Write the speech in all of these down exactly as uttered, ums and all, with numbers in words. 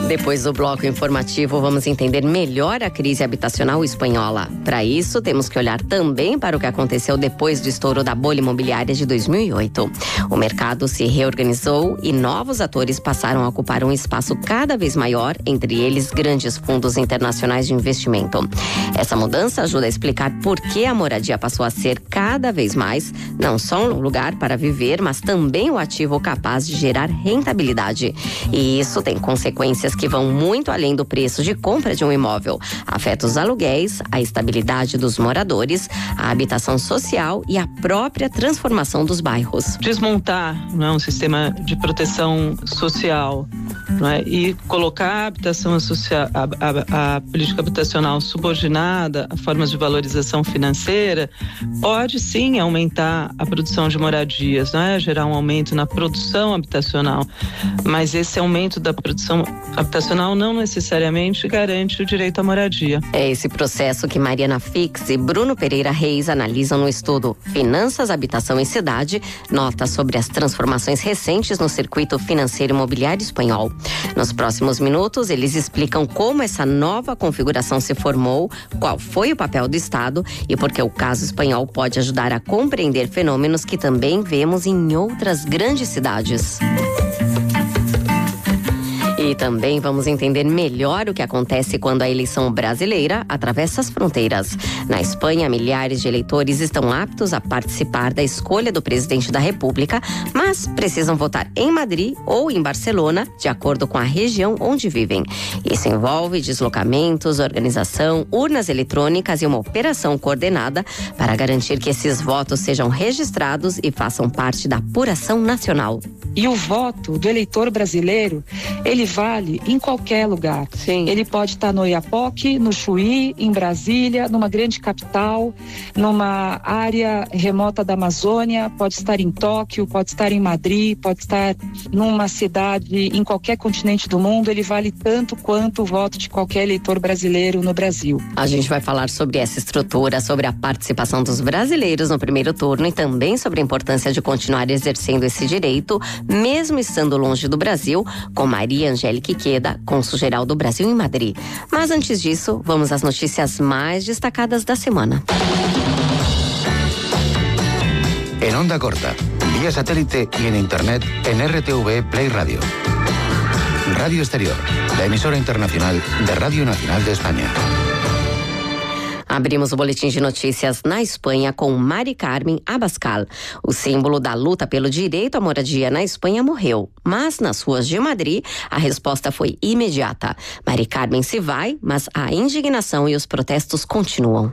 Depois do bloco informativo, vamos entender melhor a crise habitacional espanhola. Para isso, temos que olhar também para o que aconteceu depois do estouro da bolha imobiliária de dois mil e oito. O mercado se reorganizou e novos atores passaram a ocupar um espaço cada vez maior, entre eles grandes fundos internacionais de investimento. Essa mudança ajuda a explicar por que a moradia passou a ser cada vez mais, não só um lugar para viver, mas também um ativo capaz de gerar rentabilidade. E isso tem consequências que vão muito além do preço de compra de um imóvel. Afeta os aluguéis, a estabilidade dos moradores, a habitação social e a própria transformação dos bairros. Desmontar, não é, um sistema de proteção social, não é, e colocar a habitação social, a, a, a política habitacional subordinada a formas de valorização financeira, pode sim aumentar a produção de moradias, não é, gerar um aumento na produção habitacional, mas esse aumento da produção habitacional não necessariamente garante o direito à moradia. É esse processo que Mariana Fix e Bruno Pereira Reis analisam no estudo Finanças, Habitação e Cidade, nota sobre as transformações recentes no circuito financeiro imobiliário espanhol. Nos próximos minutos, eles explicam como essa nova configuração se formou, qual foi o papel do Estado e por que o caso espanhol pode ajudar a compreender fenômenos que também vemos em outras grandes cidades. E também vamos entender melhor o que acontece quando a eleição brasileira atravessa as fronteiras. Na Espanha, milhares de eleitores estão aptos a participar da escolha do presidente da República, mas precisam votar em Madrid ou em Barcelona, de acordo com a região onde vivem. Isso envolve deslocamentos, organização, urnas eletrônicas e uma operação coordenada para garantir que esses votos sejam registrados e façam parte da apuração nacional. E o voto do eleitor brasileiro, ele vale em qualquer lugar. Sim. Ele pode estar no Oiapoque, no Chuí, em Brasília, numa grande capital, numa área remota da Amazônia, pode estar em Tóquio, pode estar em Madrid, pode estar numa cidade em qualquer continente do mundo. Ele vale tanto quanto o voto de qualquer eleitor brasileiro no Brasil. A gente vai falar sobre essa estrutura, sobre a participação dos brasileiros no primeiro turno e também sobre a importância de continuar exercendo esse direito, mesmo estando longe do Brasil, com Maria Angélica Iqueda, cônsul-geral do Brasil em Madrid. Mas antes disso, vamos às notícias mais destacadas da semana. En onda corta, vía satélite y en internet en R T V Play Radio. Radio Exterior, la emisora internacional de Radio Nacional de España. Abrimos o boletim de notícias na Espanha com Mari Carmen Abascal. O símbolo da luta pelo direito à moradia na Espanha morreu, mas nas ruas de Madrid a resposta foi imediata. Mari Carmen se vai, mas a indignação e os protestos continuam.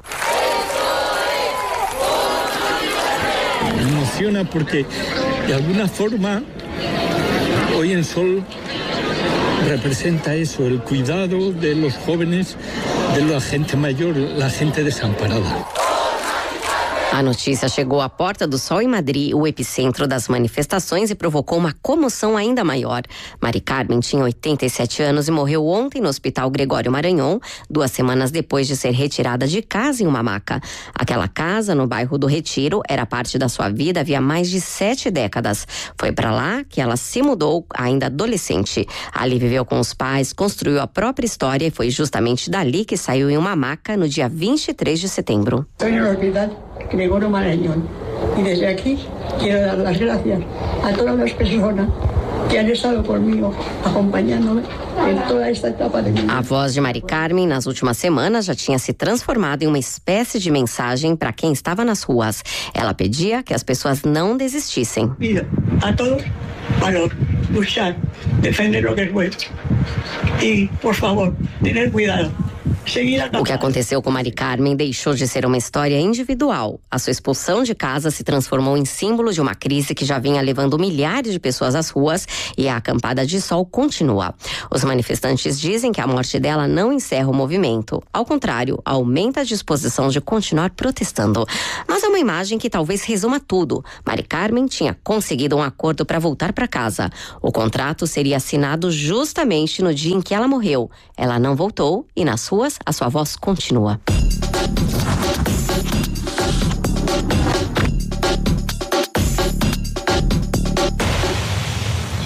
Me emociona porque, de alguna forma, hoy en Sol representa eso, el cuidado de los jóvenes, de la gente mayor, la gente desamparada. A notícia chegou à Porta do Sol em Madrid, o epicentro das manifestações, e provocou uma comoção ainda maior. Mari Carmen tinha oitenta e sete anos e morreu ontem no Hospital Gregório Maranhão, duas semanas depois de ser retirada de casa em uma maca. Aquela casa, no bairro do Retiro, era parte da sua vida havia mais de sete décadas. Foi para lá que ela se mudou ainda adolescente. Ali viveu com os pais, construiu a própria história e foi justamente dali que saiu em uma maca no dia vinte e três de setembro. Gregorio Marañón. Y desde aquí quiero dar las gracias a todas las personas que han estado conmigo, acompañándome em toda esta etapa de minha vida. A voz de Mari Carmen nas últimas semanas já tinha se transformado em uma espécie de mensagem para quem estava nas ruas. Ela pedia que as pessoas não desistissem. Pido a todos para luchar, defender o que é nuestro. E, por favor, tener cuidado. O que aconteceu com Mari Carmen deixou de ser uma história individual. A sua expulsão de casa se transformou em símbolo de uma crise que já vinha levando milhares de pessoas às ruas e a acampada de sol continua. Os manifestantes dizem que a morte dela não encerra o movimento. Ao contrário, aumenta a disposição de continuar protestando. Mas é uma imagem que talvez resuma tudo. Mari Carmen tinha conseguido um acordo para voltar para casa. O contrato seria assinado justamente no dia em que ela morreu. Ela não voltou e nas ruas a sua voz continua.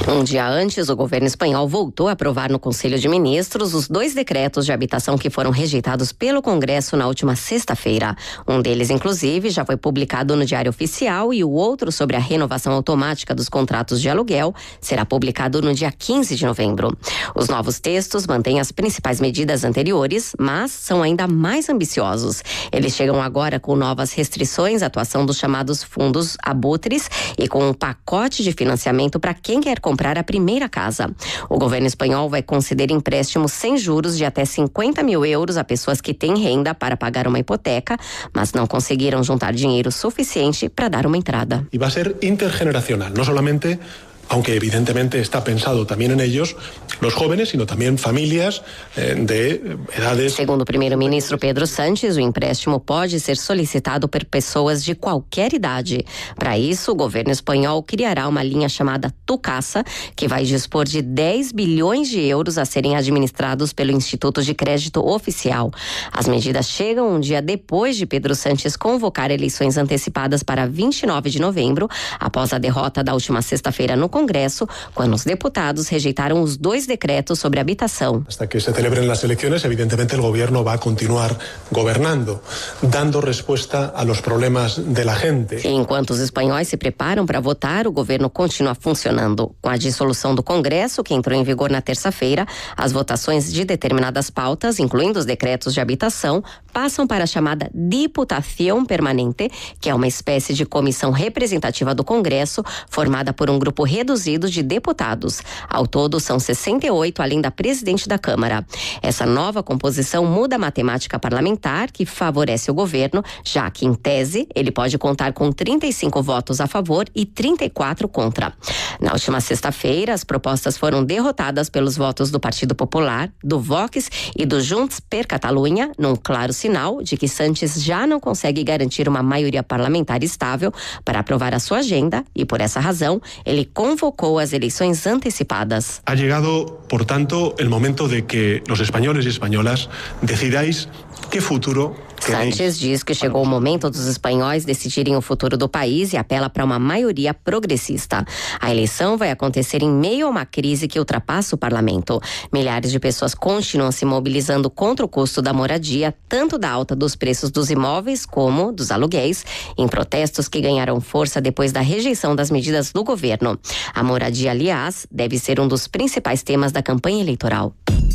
Um dia antes, o governo espanhol voltou a aprovar no Conselho de Ministros os dois decretos de habitação que foram rejeitados pelo Congresso na última sexta-feira. Um deles, inclusive, já foi publicado no Diário Oficial e o outro, sobre a renovação automática dos contratos de aluguel, será publicado no dia quinze de novembro. Os novos textos mantêm as principais medidas anteriores, mas são ainda mais ambiciosos. Eles chegam agora com novas restrições à atuação dos chamados fundos abutres e com um pacote de financiamento para quem quer comprar a primeira casa. O governo espanhol vai conceder empréstimos sem juros de até cinquenta mil euros a pessoas que têm renda para pagar uma hipoteca, mas não conseguiram juntar dinheiro suficiente para dar uma entrada. E vai ser intergeneracional, não solamente, aunque evidentemente está pensado también en ellos, los jóvenes, sino también familias eh, de edades... Segundo o primeiro-ministro Pedro Sánchez, o empréstimo pode ser solicitado por pessoas de qualquer idade. Para isso, o governo espanhol criará uma linha chamada Tucasa, que vai dispor de dez bilhões de euros a serem administrados pelo Instituto de Crédito Oficial. As medidas chegam um dia depois de Pedro Sánchez convocar eleições antecipadas para vinte e nove de novembro, após a derrota da última sexta-feira no Congresso, quando os deputados rejeitaram os dois decretos sobre habitação. Hasta que se celebren las elecciones, evidentemente el gobierno va a continuar gobernando, dando respuesta a los problemas de la gente. Enquanto os espanhóis se preparam para votar, o governo continua funcionando. Com a dissolução do Congresso, que entrou em vigor na terça-feira, as votações de determinadas pautas, incluindo os decretos de habitação, passam para a chamada Diputación Permanente, que é uma espécie de comissão representativa do Congresso, formada por um grupo reduzido de deputados. Ao todo, são sessenta e oito, além da presidente da Câmara. Essa nova composição muda a matemática parlamentar, que favorece o governo, já que, em tese, ele pode contar com trinta e cinco votos a favor e trinta e quatro contra. Na última sexta-feira, as propostas foram derrotadas pelos votos do Partido Popular, do Vox e do Junts per Catalunya, num claro sinal de que Sánchez já não consegue garantir uma maioria parlamentar estável para aprovar a sua agenda e, por essa razão, ele convocou as eleições antecipadas. Ha llegado, por tanto, el momento de que los españoles y españolas decidáis qué futuro. Sánchez diz que chegou o momento dos espanhóis decidirem o futuro do país e apela para uma maioria progressista. A eleição vai acontecer em meio a uma crise que ultrapassa o parlamento. Milhares de pessoas continuam se mobilizando contra o custo da moradia, tanto da alta dos preços dos imóveis como dos aluguéis, em protestos que ganharam força depois da rejeição das medidas do governo. A moradia, aliás, deve ser um dos principais temas da campanha eleitoral.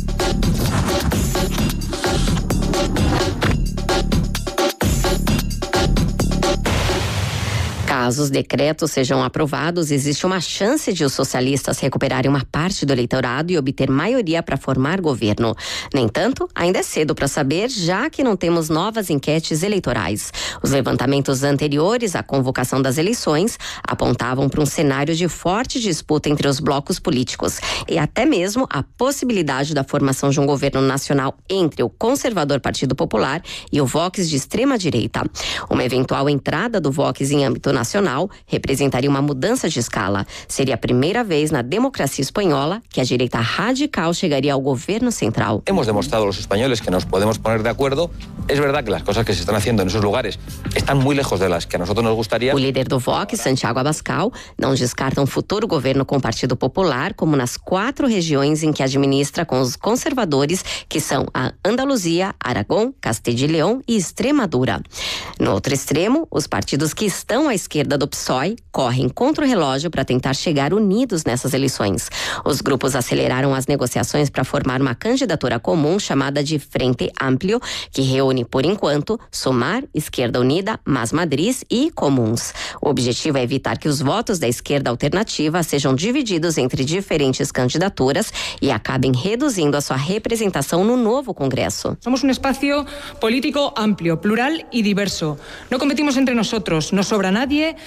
Caso os decretos sejam aprovados, existe uma chance de os socialistas recuperarem uma parte do eleitorado e obter maioria para formar governo. No entanto, ainda é cedo para saber, já que não temos novas enquetes eleitorais. Os levantamentos anteriores à convocação das eleições apontavam para um cenário de forte disputa entre os blocos políticos e até mesmo a possibilidade da formação de um governo nacional entre o conservador Partido Popular e o Vox de extrema-direita. Uma eventual entrada do Vox em âmbito nacional representaria uma mudança de escala. Seria a primeira vez na democracia espanhola que a direita radical chegaria ao governo central. Hemos demostrado a los españoles que nos podemos poner de acuerdo. Es verdad que las cosas que se están haciendo en esos lugares están muy lejos de las que a nosotros nos gustaría. O líder do Vox, Santiago Abascal, não descarta um futuro governo com o Partido Popular, como nas quatro regiões em que administra com os conservadores, que são a Andaluzia, Aragão, Castilla y León e Extremadura. No outro extremo, os partidos que estão à esquerda do P S O E correm contra o relógio para tentar chegar unidos nessas eleições. Os grupos aceleraram as negociações para formar uma candidatura comum chamada de Frente Amplio, que reúne, por enquanto, Sumar, Esquerda Unida, Más Madrid e Comuns. O objetivo é evitar que os votos da esquerda alternativa sejam divididos entre diferentes candidaturas e acabem reduzindo a sua representação no novo Congresso. Somos um espaço político amplio, plural e diverso. Não competimos entre nós, não sobra nadie.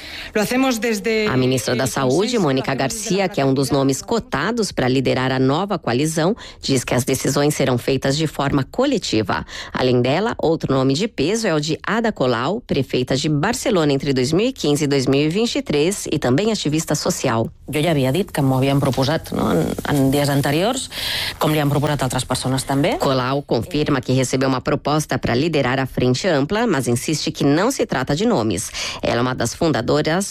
A ministra da Saúde, Mônica Garcia, que é um dos nomes cotados para liderar a nova coalizão, diz que as decisões serão feitas de forma coletiva. Além dela, outro nome de peso é o de Ada Colau, prefeita de Barcelona entre dois mil e quinze e dois mil e vinte e três e também ativista social. Jo ja havia dit que m'ho havien proposat, no? en, en dies anteriors, com li han proposat altres pessoas também. Colau confirma que recebeu uma proposta para liderar a Frente Ampla, mas insiste que não se trata de nomes. Ela é uma das fundadoras